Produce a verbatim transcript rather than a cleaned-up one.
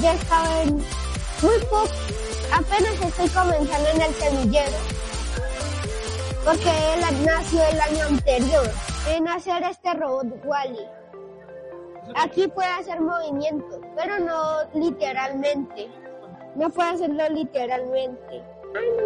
ya estaba en muy poco, apenas estoy comenzando en el semillero, porque él nació el año anterior en hacer este robot Wall-E. Aquí puede hacer movimientos, pero no literalmente, no puede hacerlo literalmente. Ay, no.